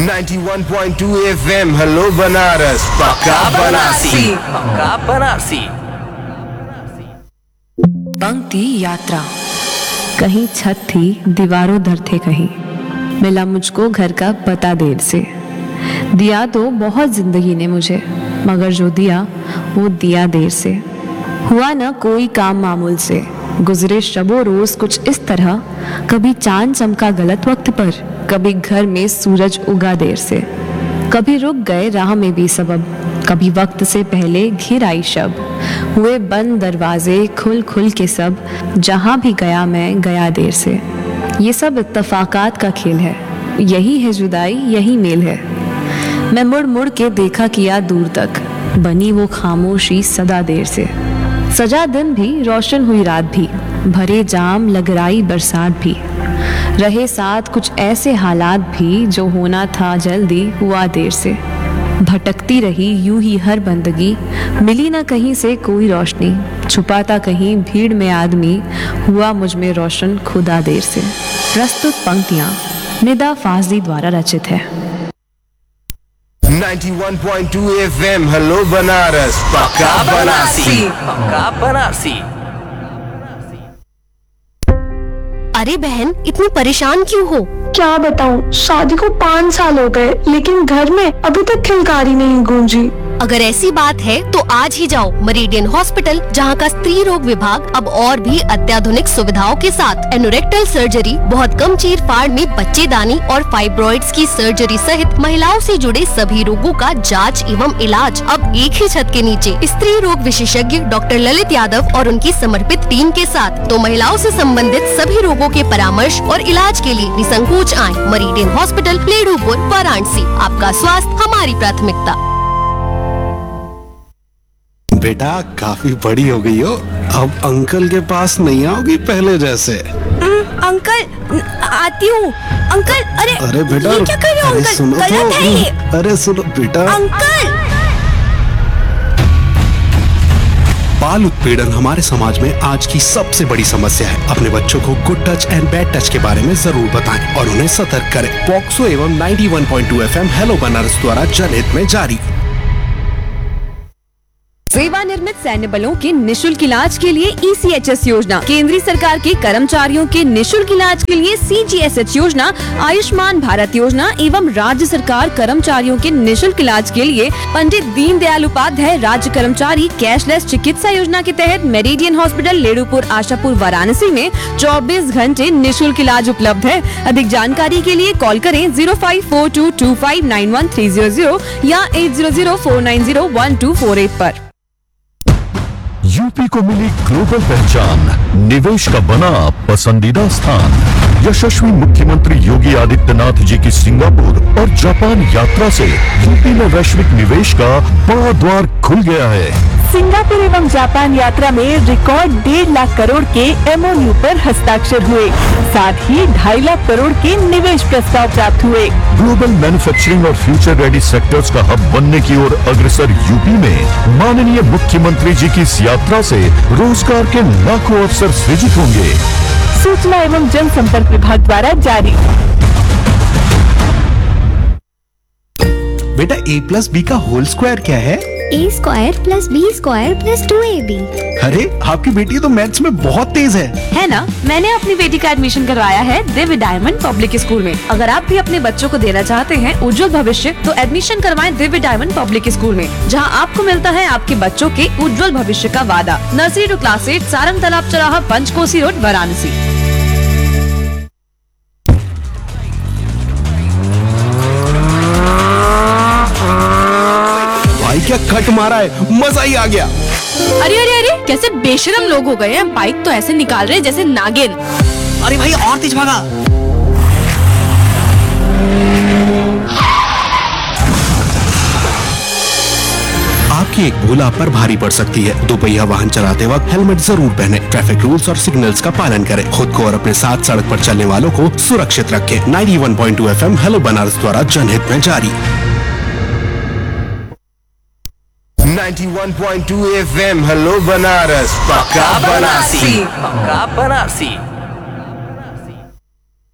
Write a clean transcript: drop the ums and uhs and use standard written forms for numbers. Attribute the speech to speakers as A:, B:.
A: 91.2 FM hello Banaras पक्का बनारसी
B: पक्का बनारसी।
C: पंक्ति यात्रा। कहीं छत थी, दीवारों दर थे कहीं, मिला मुझको घर का पता देर से। दिया तो बहुत जिंदगी ने मुझे, मगर जो दिया वो दिया देर से। हुआ ना कोई काम मामूल से, गुजरे शबो रोज कुछ इस तरह, कभी चांद चमका गलत वक्त पर, कभी घर में सूरज उगा देर से। कभी रुक गए राह में भी सबब, कभी वक्त से पहले घिर आई शब। हुए बंद दरवाजे खुल खुल के सब, जहां भी गया मैं गया देर से। ये सब इत्तफाकात का खेल है, यही है जुदाई यही मेल है। मैं मुड़ मुड़ के देखा किया दूर तक, बनी वो खामोशी सदा देर से। सजा दिन भी रोशन हुई रात भी, भरे जाम लगराई बरसात भी। रहे साथ कुछ ऐसे हालात भी, जो होना था जल्दी हुआ देर से। भटकती रही यूं ही हर बंदगी, मिली ना कहीं से कोई रोशनी। छुपाता कहीं भीड़ में आदमी, हुआ मुझ में रोशन खुदा देर से। प्रस्तुत पंक्तियां निदा फाजली द्वारा रचित है।
A: 91.2 FM हेलो बनारस पक्का बनारसी
B: पक्का बनारसी।
D: अरे बहन, इतनी परेशान क्यों हो?
E: क्या बताऊं, शादी को 5 साल हो गए, लेकिन घर में अभी तक खिलकारी नहीं गूंजी।
D: अगर ऐसी बात है तो आज ही जाओ मेरिडियन हॉस्पिटल, जहां का स्त्री रोग विभाग अब और भी अत्याधुनिक सुविधाओं के साथ एनोरेक्टल सर्जरी, बहुत कम चीर फाड़ में बच्चेदानी और फाइब्रॉइड्स की सर्जरी सहित महिलाओं से जुड़े सभी रोगों का जांच एवं इलाज अब एक ही छत के नीचे। स्त्री रोग विशेषज्ञ डॉक्टर ललित यादव और उनकी समर्पित टीम के साथ, तो महिलाओं से संबंधित सभी रोगों के परामर्श और इलाज के लिए निसंकोच आए मेरिडियन हॉस्पिटल, लेडूपुर, वाराणसी। आपका स्वास्थ्य हमारी प्राथमिकता।
F: बेटा काफी बड़ी हो गई हो, अब अंकल के पास नहीं आओगी पहले जैसे।
D: अंकल आती हूँ। अंकल
F: अरे बेटा,
D: ये क्या कर रहे हो
F: अरे
D: अंकल?
F: सुनो
D: गलत है ये।
F: अरे सुनो बेटा।
D: अंकल,
F: बाल उत्पीड़न हमारे समाज में आज की सबसे बड़ी समस्या है। अपने बच्चों को good touch and bad touch के बारे में जरूर बताएं और उन्हें सतर्क करें। पॉक्सो एवं 91.2 FM हेलो बनारस द्वारा जनहित में जारी।
C: सेवानिवृत्त सैन्य बलों के निशुल्क इलाज के लिए ECHS योजना, केंद्रीय सरकार के कर्मचारियों के निशुल्क इलाज के लिए CGSH योजना, आयुष्मान भारत योजना एवं राज्य सरकार कर्मचारियों के निशुल्क इलाज के लिए पंडित दीनदयाल उपाध्याय राज्य कर्मचारी कैशलेस चिकित्सा योजना के तहत मेरिडियन हॉस्पिटल, लेडूपुर, आशापुर, वाराणसी में 24 घंटे निशुल्क इलाज उपलब्ध है। अधिक जानकारी के लिए कॉल करें 0542259130 या 8004901248 पर।
G: यूपी को मिली ग्लोबल पहचान, निवेश का बना पसंदीदा स्थान। यशस्वी मुख्यमंत्री योगी आदित्यनाथ जी की सिंगापुर और जापान यात्रा से यूपी में वैश्विक निवेश का बड़ा द्वार खुल गया है।
E: सिंगापुर एवं जापान यात्रा में रिकॉर्ड 1.5 लाख करोड़ के MOU पर हस्ताक्षर हुए, साथ ही 2.5 लाख करोड़ के निवेश प्रस्ताव प्राप्त हुए।
G: ग्लोबल मैन्युफैक्चरिंग और फ्यूचर रेडी सेक्टर्स का हब बनने की ओर अग्रसर यूपी में माननीय मुख्यमंत्री जी की इस यात्रा से रोजगार के लाखों अवसर सृजित होंगे।
E: सूचना एवं जनसंपर्क विभाग द्वारा जारी।
F: बेटा A+B का होल स्क्वायर क्या है?
D: A² + B² + 2AB।
F: अरे आपकी बेटी तो मैथ्स में बहुत तेज
C: है ना? मैंने अपनी बेटी का एडमिशन करवाया है दिव्य डायमंड पब्लिक स्कूल में। अगर आप भी अपने बच्चों को देना चाहते हैं उज्जवल भविष्य, तो एडमिशन करवाएं दिव्य डायमंड पब्लिक स्कूल में, जहां आपको मिलता है आपके बच्चों के उज्जवल भविष्य का वादा। नर्सरी टू क्लास 8, सारंग तालाब चौराहा, पंचकोसी रोड, वाराणसी।
F: क्या कट मारा है, मजा ही आ गया।
C: अरे अरे अरे, कैसे बेशरम लोग हो गए हैं, बाइक तो ऐसे निकाल रहे हैं जैसे नागिन।
B: अरे भाई और तेज भागा।
F: आपकी एक भूल आप पर भारी पड़ सकती है। दोपहिया वाहन चलाते वक्त हेलमेट जरूर पहने, ट्रैफिक रूल्स और सिग्नल्स का पालन करें, खुद को और अपने साथ सड़क पर चलने वालों को सुरक्षित रखें। 91.2 FM हेलो बनारस द्वारा जनहित में जारी।
A: 91.2 FM हेलो बनारस पक्का बनारसी
B: पक्का बनारसी।